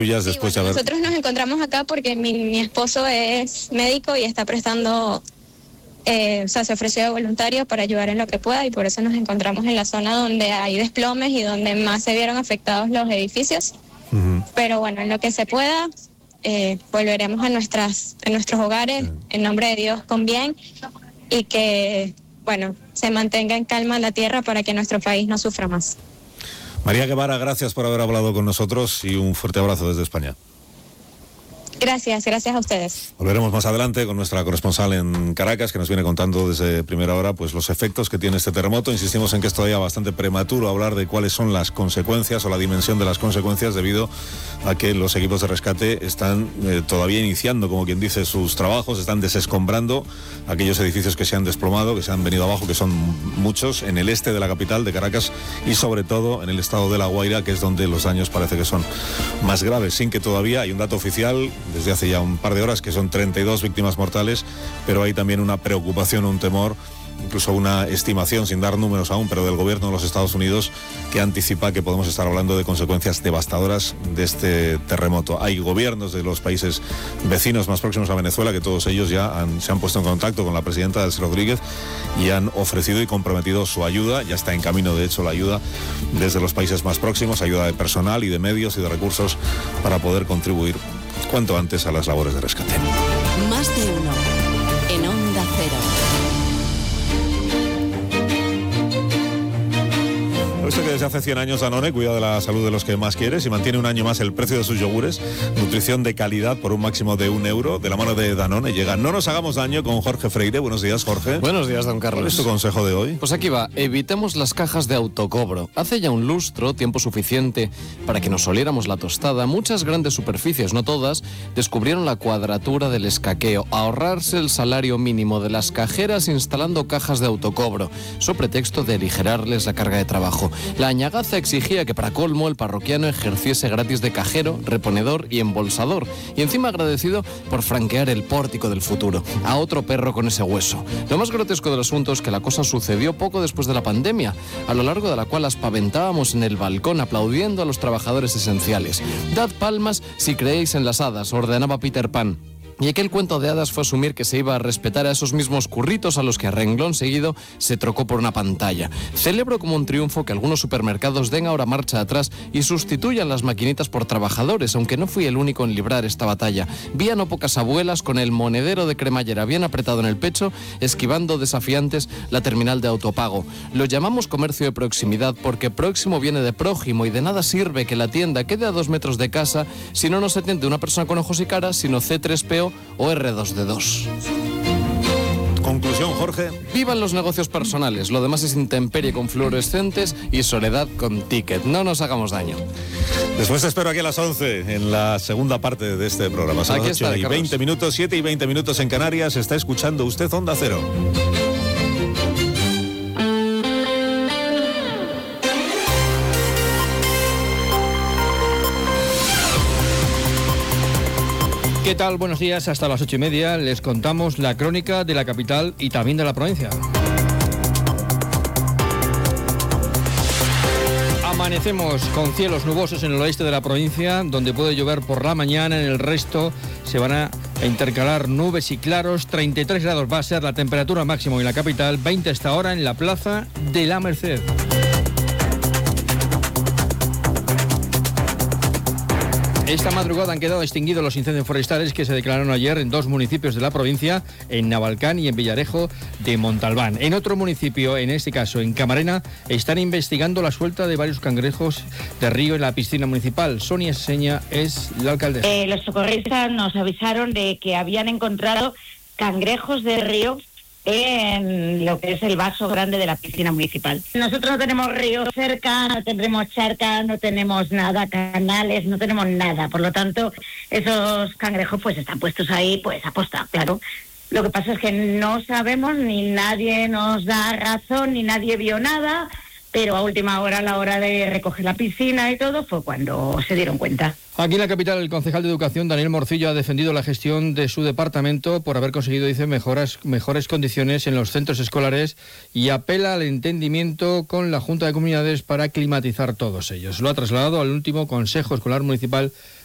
Sí, bueno, nosotros nos encontramos acá porque mi esposo es médico y está prestando, se ofreció de voluntario para ayudar en lo que pueda, y por eso nos encontramos en la zona donde hay desplomes y donde más se vieron afectados los edificios. Pero bueno, en lo que se pueda, volveremos a nuestros hogares, en nombre de Dios, con bien, y que, bueno, se mantenga en calma la tierra para que nuestro país no sufra más. María Guevara, gracias por haber hablado con nosotros y un fuerte abrazo desde España. Gracias a ustedes. Volveremos más adelante con nuestra corresponsal en Caracas, que nos viene contando desde primera hora pues los efectos que tiene este terremoto. Insistimos en que es todavía bastante prematuro hablar de cuáles son las consecuencias o la dimensión de las consecuencias, debido a que los equipos de rescate están todavía iniciando, como quien dice, sus trabajos, están desescombrando aquellos edificios que se han desplomado, que se han venido abajo, que son muchos, en el este de la capital de Caracas y sobre todo en el estado de La Guaira, que es donde los daños parece que son más graves, sin que todavía hay un dato oficial desde hace ya un par de horas, que son 32 víctimas mortales, pero hay también una preocupación, un temor, incluso una estimación, sin dar números aún, pero del gobierno de los Estados Unidos, que anticipa que podemos estar hablando de consecuencias devastadoras de este terremoto. Hay gobiernos de los países vecinos más próximos a Venezuela, que todos ellos ya se han puesto en contacto con la presidenta Delcy Rodríguez y han ofrecido y comprometido su ayuda. Ya está en camino, de hecho, la ayuda desde los países más próximos, ayuda de personal y de medios y de recursos para poder contribuir cuanto antes a las labores de rescate. Más de uno en Onda Cero. Visto que desde hace 100 años Danone cuida de la salud de los que más quieres y mantiene un año más el precio de sus yogures, nutrición de calidad por un máximo de €1, de la mano de Danone llega No nos hagamos daño, con Jorge Freire. Buenos días, Jorge. Buenos días, don Carlos. ¿Cuál es tu consejo de hoy? Pues aquí va, evitemos las cajas de autocobro. Hace ya un lustro, tiempo suficiente para que nos oliéramos la tostada, muchas grandes superficies, no todas, descubrieron la cuadratura del escaqueo: ahorrarse el salario mínimo de las cajeras instalando cajas de autocobro, so pretexto de aligerarles la carga de trabajo. La añagaza exigía que, para colmo, el parroquiano ejerciese gratis de cajero, reponedor y embolsador, y encima agradecido por franquear el pórtico del futuro. A otro perro con ese hueso. Lo más grotesco del asunto es que la cosa sucedió poco después de la pandemia, a lo largo de la cual aspaventábamos en el balcón aplaudiendo a los trabajadores esenciales. Dad palmas si creéis en las hadas, ordenaba Peter Pan. Y aquel cuento de hadas fue asumir que se iba a respetar a esos mismos curritos a los que a renglón seguido se trocó por una pantalla. Celebro como un triunfo que algunos supermercados den ahora marcha atrás y sustituyan las maquinitas por trabajadores, aunque no fui el único en librar esta batalla. Vi a no pocas abuelas con el monedero de cremallera bien apretado en el pecho, esquivando desafiantes la terminal de autopago. Lo llamamos comercio de proximidad porque próximo viene de prójimo, y de nada sirve que la tienda quede a 2 metros de casa si no nos atiende una persona con ojos y caras, sino C3PO o R2D2. Conclusión, Jorge. Vivan los negocios personales, lo demás es intemperie con fluorescentes y soledad con ticket. No nos hagamos daño. Después te espero aquí a las 11 en la segunda parte de este programa. Son las 8 y 20 minutos, 7 y 20 minutos en Canarias. Está escuchando usted Onda Cero. ¿Qué tal? Buenos días. Hasta las 8:30 les contamos la crónica de la capital y también de la provincia. Amanecemos con cielos nubosos en el oeste de la provincia, donde puede llover por la mañana. En el resto se van a intercalar nubes y claros. 33 grados va a ser la temperatura máxima en la capital, 20 hasta ahora en la Plaza de la Merced. Esta madrugada han quedado extinguidos los incendios forestales que se declararon ayer en 2 municipios de la provincia, en Navalcán y en Villarejo de Montalbán. En otro municipio, en este caso en Camarena, están investigando la suelta de varios cangrejos de río en la piscina municipal. Sonia Seña es la alcaldesa. Los socorristas nos avisaron de que habían encontrado cangrejos de río en lo que es el vaso grande de la piscina municipal. Nosotros no tenemos río cerca, no tenemos charcas, no tenemos nada, canales, no tenemos nada. Por lo tanto, esos cangrejos pues están puestos ahí pues aposta, claro. Lo que pasa es que no sabemos, ni nadie nos da razón, ni nadie vio nada, pero a última hora, a la hora de recoger la piscina y todo, fue cuando se dieron cuenta. Aquí en la capital, el concejal de Educación, Daniel Morcillo, ha defendido la gestión de su departamento por haber conseguido, dice, mejores condiciones en los centros escolares, y apela al entendimiento con la Junta de Comunidades para climatizar todos ellos. Lo ha trasladado al último Consejo Escolar Municipal